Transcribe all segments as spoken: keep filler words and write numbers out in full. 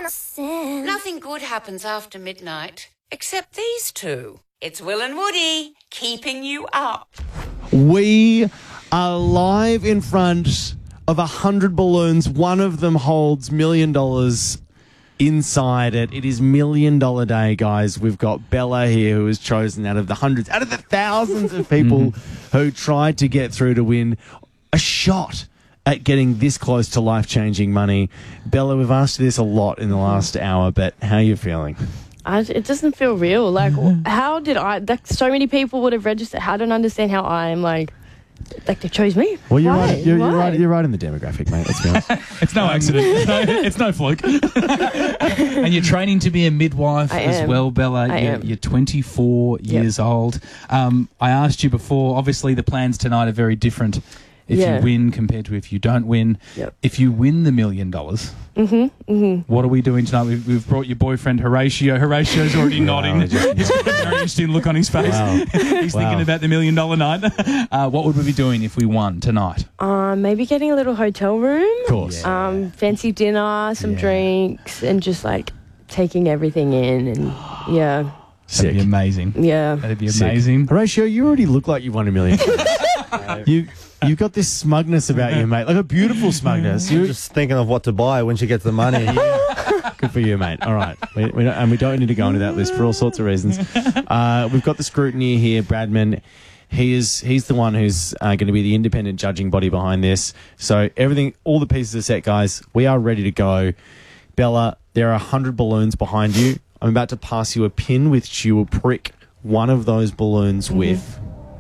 wanna sin. Nothing good happens after midnight, except these two. It's Will and Woody, keeping you up. We are live in front of a hundred balloons. One of them holds million dollars inside it. It is million dollar day, guys. We've got Bella here, who was chosen out of the hundreds, out of the thousands of people who tried to get through to win a shot at getting this close to life-changing money. Bella, we've asked you this a lot in the last hour, but how are you feeling? I, it doesn't feel real. Like, how did I... Like, so many people would have registered. I don't understand how I'm, like... Like, they chose me. Well, you're Why? right. You're, you're Why? right. You're right in the demographic, mate. Let's be honest. It's no accident. It's no, it's no fluke. And you're training to be a midwife I as am. well, Bella. I you're, am. you're twenty-four Yep. years old. Um, I asked you before, obviously the plans tonight are very different if Yeah. you win compared to if you don't win. Yep. If you win the million dollars, Mm-hmm, mm-hmm. what are we doing tonight? We've, we've brought your boyfriend Horatio. Horatio's already nodding. just- He's got a very interesting look on his face. Wow. He's Wow. thinking about the million dollar night. Uh, what would we be doing if we won tonight? Um, maybe getting a little hotel room. Of course. Um, fancy dinner, some Yeah. drinks, and just, like, taking everything in. And, yeah. Sick. That'd be amazing. Yeah. That'd be Sick. amazing. Horatio, you already look like you won a million. you, you've got this smugness about you, mate. Like a beautiful smugness. You, Just thinking of what to buy when she gets the money. Good for you, mate. All right. We, we don't, and we don't need to go into that list for all sorts of reasons. Uh, we've got the scrutineer here, Bradman. He is he's the one who's uh, going to be the independent judging body behind this. So everything, all the pieces are set, guys. We are ready to go. Bella, there are a hundred balloons behind you. I'm about to pass you a pin which you will prick one of those balloons Mm-hmm. with.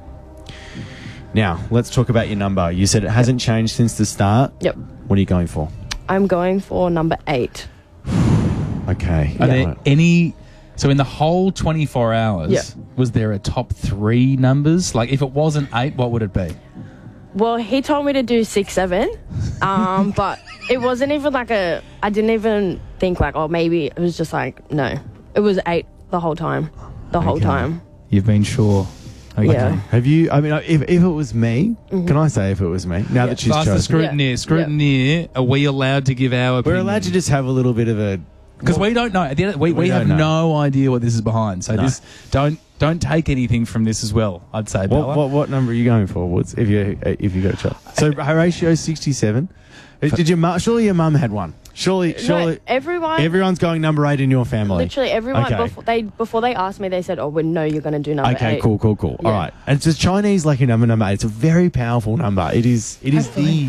Now, let's talk about your number. You said it hasn't changed since the start. Yep. What are you going for? I'm going for number eight. Okay. Are Yeah. there any... So in the whole twenty-four hours, Yeah. was there a top three numbers? Like, if it wasn't eight, what would it be? Well, he told me to do six, seven, um, but it wasn't even like a... I didn't even think like, oh, maybe it was just like, no. It was eight the whole time. The whole Okay. time. You've been sure. Okay. Yeah. Have you, I mean, if, if it was me, can I say if it was me? Now that she's Ask the chosen. scrutineer. Yeah. Scrutineer, are we allowed to give our We're opinion? allowed to just have a little bit of a... Because we don't know. At the end of, we, We we, have don't know. no idea what this is behind. So No. this don't don't take anything from this as well, I'd say, Bella. What, what, what number are you going for, Woods, if you, if you got a shot? So Horatio, sixty-seven. Did your mum, surely your mum had one? Surely, surely... No, everyone... Everyone's going number eight in your family. Literally everyone, Okay. before, they, before they asked me, they said, oh, well, no, you're going to do number Okay, eight. cool, cool, cool. Yeah. All right. And it's a Chinese lucky number, number eight. It's a very powerful number. It is It is the...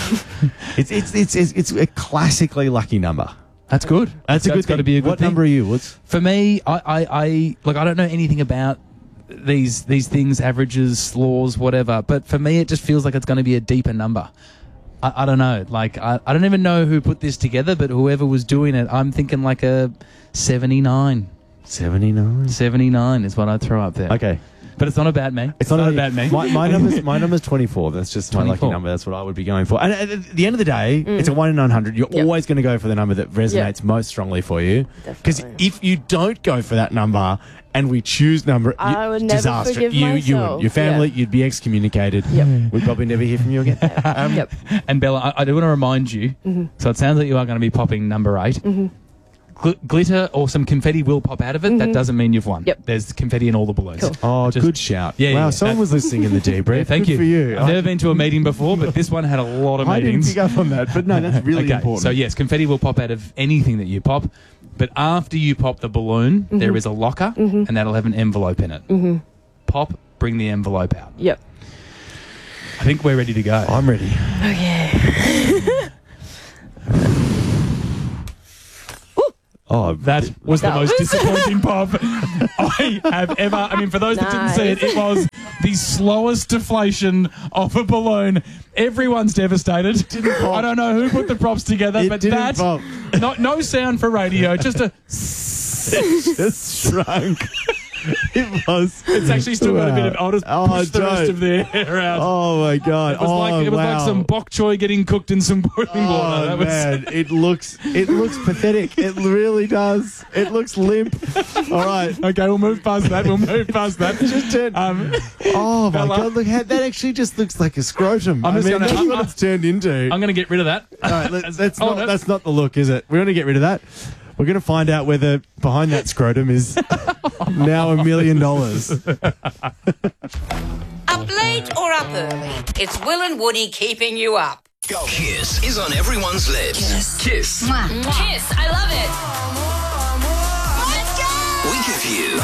it's, it's, it's, it's, it's a classically lucky number. That's good. That's a good got to thing. be a good What thing. number are you, Woods? For me, I, I, I like I don't know anything about these these things, averages, laws, whatever. But for me, it just feels like it's going to be a deeper number. I, I don't know. Like I, I don't even know who put this together, but whoever was doing it, I'm thinking like a seventy-nine. seventy-nine. seventy-nine is what I'd throw up there. Okay. But it's not about me. It's not, about me. My, my number's my number's twenty-four. That's just my lucky twenty-four. number. That's what I would be going for. And at the end of the day, it's a one in nine hundred. You're Yep. always going to go for the number that resonates most strongly for you. Because Definitely. if you don't go for that number and we choose number, I you, would never disaster. forgive you, you, myself. would. Your family, Yeah. you'd be excommunicated. Yep. We'd probably never hear from you again. Um, Yep. And Bella, I, I do want to remind you. So it sounds like you are going to be popping number eight. Mm-hmm. Gl- glitter or some confetti will pop out of it. That doesn't mean you've won. Yep. There's confetti in all the balloons. Cool. Oh, Just- good shout. Yeah, wow, yeah, someone that- was listening in the debrief. Yeah, thank Good you. for you. I've never been to a meeting before, but this one had a lot of I didn't meetings. pick up on that, but no, that's really okay, important. so yes, confetti will pop out of anything that you pop, but after you pop the balloon, there is a locker, and that'll have an envelope in it. Mm-hmm. Pop, bring the envelope out. Yep. I think we're ready to go. I'm ready. Okay. Oh, That was That the most was- disappointing pop I have ever. I mean, for those that didn't see it, Nice. it was the slowest deflation of a balloon. Everyone's devastated. pop. I don't know who put the props together, It but didn't that pop. not no sound for radio, just a just shrunk. It was. It's actually still got a bit of. I'll just Oh, push the rest don't. of the air out. Oh my god! It was oh like it was wow. like some bok choy getting cooked in some boiling Oh water. That was, man, it looks it looks pathetic. It really does. It looks limp. All right. Okay, we'll move past that. We'll move past that. Just turn. Um, Oh my Bella. god! Look how that actually just looks like a scrotum. I'm I just mean, gonna- that's I'm- what it's turned into. I'm going to get rid of that. All right, let, that's Oh, not no. that's not the look, is it? We want to get rid of that. We're going to find out whether behind that scrotum is now a million dollars. Up late or up early, it's Will and Woody keeping you up. Kiss is on everyone's lips. Kiss. Kiss. Kiss, I love it. We give you...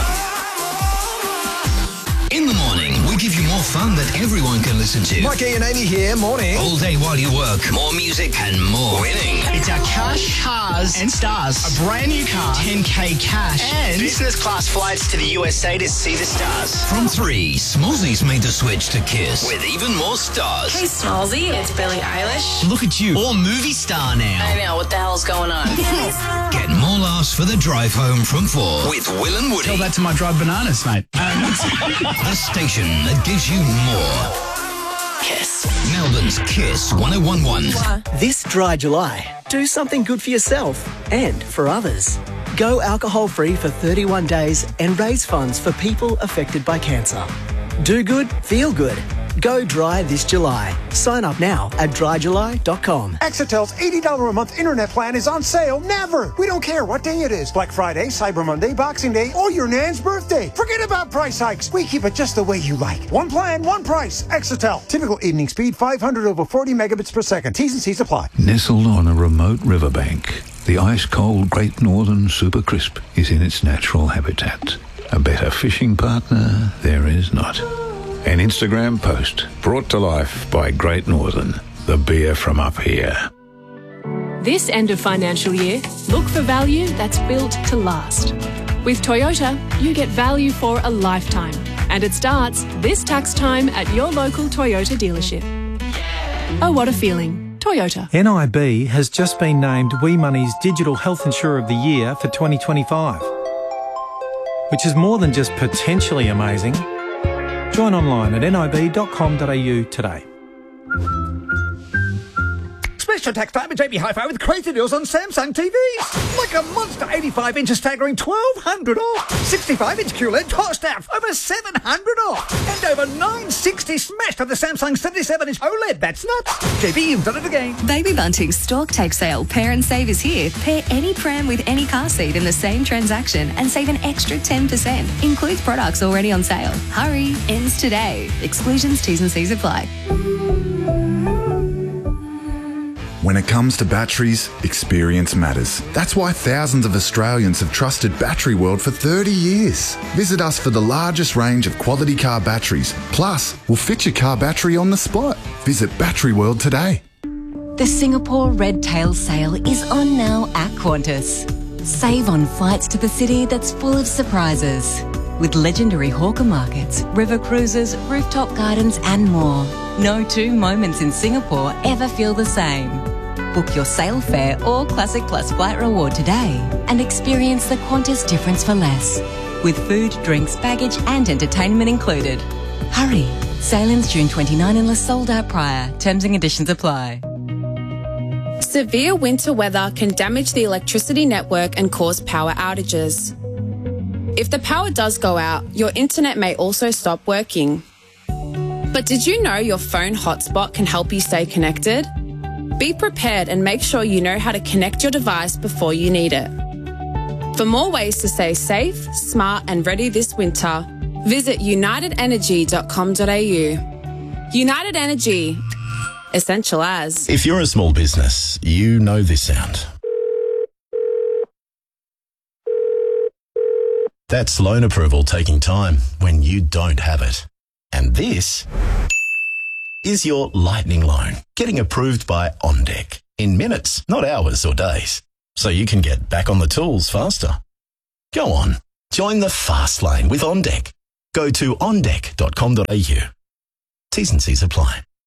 In the morning, we give you more fun that everyone can listen to. Mikey and Amy here, morning. All day while you work. More music and more winning. It's our cash, cars, and stars. A brand new car, ten K cash, and business class flights to the U S A to see the stars. From three, Smallsy's made the switch to Kiss with even more stars. Hey, Smallsy, it's Billie Eilish. Look at you, all movie star now. I know, what the hell's going on? Get more laughs for the drive home from four with Will and Woody. Tell that to my dried bananas, mate. The station that gives you more. Kiss. Melbourne's Kiss one oh one point one. This dry July, do something good for yourself and for others. Go alcohol-free for thirty-one days and raise funds for people affected by cancer. Do good, feel good. Go dry this July. Sign up now at dry july dot com. Exitel's eighty dollars a month internet plan is on sale never. We don't care what day it is. Black Friday, Cyber Monday, Boxing Day, or your nan's birthday. Forget about price hikes. We keep it just the way you like. One plan, one price. Exitel. Typical evening speed, five hundred over forty megabits per second. T's and C's apply. Nestled on a remote riverbank, the ice-cold Great Northern Super Crisp is in its natural habitat. A better fishing partner there is not. An Instagram post brought to life by Great Northern, the beer from up here. This end of financial year, look for value that's built to last. With Toyota, you get value for a lifetime, and it starts this tax time at your local Toyota dealership. Oh, what a feeling. Toyota. N I B has just been named WeMoney's Digital Health Insurer of the Year for twenty twenty-five, which is more than just potentially amazing. Join online at n i b dot com dot a u today. Special tax time at J B Hi-Fi with crazy deals on Samsung T Vs. Like a monster eighty-five inch staggering twelve hundred off. sixty-five inch Q L E D tossed out over seven hundred off. And over nine sixty smashed on the Samsung seventy-seven inch OLED. That's nuts. J B, you've done it again. Baby Bunting's Stork Take Sale Pair and Save is here. Pair any pram with any car seat in the same transaction and save an extra ten percent. Includes products already on sale. Hurry, ends today. Exclusions, T's and C's apply. When it comes to batteries, experience matters. That's why thousands of Australians have trusted Battery World for thirty years. Visit us for the largest range of quality car batteries. Plus, we'll fit your car battery on the spot. Visit Battery World today. The Singapore Red Tail Sale is on now at Qantas. Save on flights to the city that's full of surprises. With legendary hawker markets, river cruises, rooftop gardens and more. No two moments in Singapore ever feel the same. Book your sail fare or Classic Plus flight reward today and experience the Qantas difference for less. With food, drinks, baggage and entertainment included. Hurry! Sailings June twenty-ninth unless sold out prior. Terms and conditions apply. Severe winter weather can damage the electricity network and cause power outages. If the power does go out, your internet may also stop working. But did you know your phone hotspot can help you stay connected? Be prepared and make sure you know how to connect your device before you need it. For more ways to stay safe, smart and ready this winter, visit united energy dot com dot a u. United Energy. Essential as. If you're a small business, you know this sound. That's loan approval taking time when you don't have it. And this is your lightning loan getting approved by OnDeck in minutes, not hours or days. So you can get back on the tools faster. Go on, join the fast lane with OnDeck. Go to on deck dot com dot a u. T's and C's apply.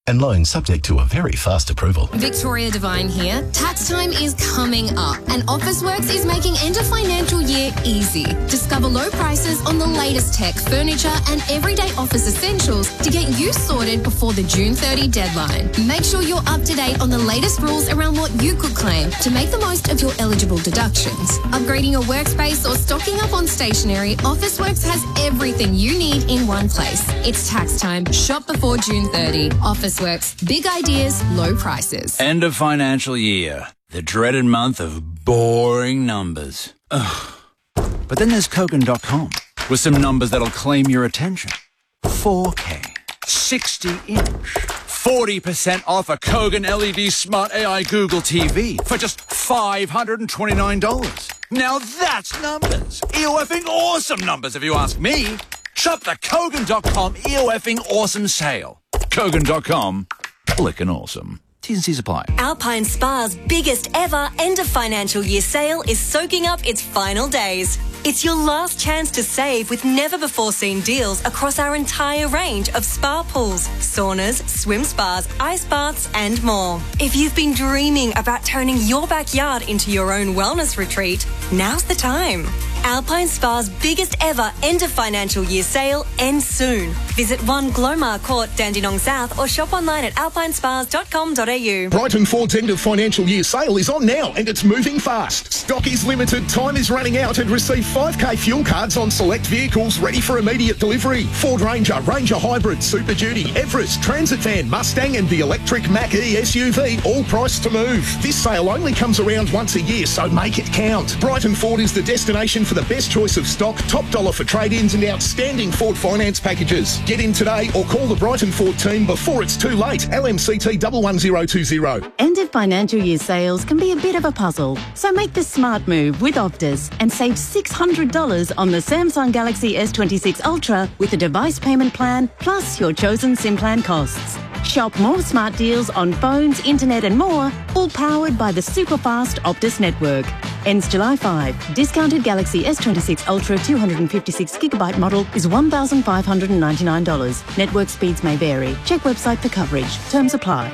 and loan subject to a very fast approval. Victoria Devine here. Tax time is coming up and Officeworks is making end of financial year easy. Discover low prices on the latest tech, furniture and everyday office essentials to get you sorted before the June thirtieth deadline. Make sure you're up to date on the latest rules around what you could claim to make the most of your eligible deductions. Upgrading your workspace or stocking up on stationery, Officeworks has everything you need in one place. It's tax time. Shop before June thirtieth. Officeworks. Big ideas, low prices. End of financial year. The dreaded month of boring numbers. Ugh. But then there's Kogan dot com with some numbers that'll claim your attention. four K, sixty inch, forty percent off a Kogan L E D Smart A I Google T V for just five hundred twenty-nine dollars. Now that's numbers. E-O-F-ing awesome numbers if you ask me. Shop the Kogan dot com E-O-F-ing awesome sale. Kogan dot com, flickin' awesome. T's and C's apply. Alpine Spa's biggest ever end of financial year sale is soaking up its final days. It's your last chance to save with never-before-seen deals across our entire range of spa pools, saunas, swim spas, ice baths and more. If you've been dreaming about turning your backyard into your own wellness retreat, now's the time. Alpine Spa's biggest ever end of financial year sale ends soon. Visit one Glomar Court, Dandenong South or shop online at alpine spas dot com dot a u. Brighton Ford's end of financial year sale is on now and it's moving fast. Stock is limited, time is running out and receive five K fuel cards on select vehicles ready for immediate delivery. Ford Ranger, Ranger Hybrid, Super Duty, Everest, Transit Van, Mustang and the electric Mach-E S U V, all priced to move. This sale only comes around once a year, so make it count. Brighton Ford is the destination for the best choice of stock, top dollar for trade-ins and outstanding Ford finance packages. Get in today or call the Brighton Ford team before it's too late. L M C T one one zero two zero. End of financial year sales can be a bit of a puzzle, so make the smart move with Optus and save six hundred dollars on the Samsung Galaxy S twenty-six Ultra with a device payment plan plus your chosen SIM plan costs. Shop more smart deals on phones, internet and more, all powered by the super fast Optus network. Ends July fifth. Discounted Galaxy S twenty-six Ultra two hundred fifty-six gigabyte model is one thousand five hundred ninety-nine dollars. Network speeds may vary. Check website for coverage. Terms apply.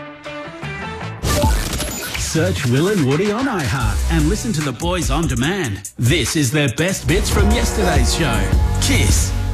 Search Will and Woody on iHeart and listen to the boys on demand. This is their best bits from yesterday's show. Kiss.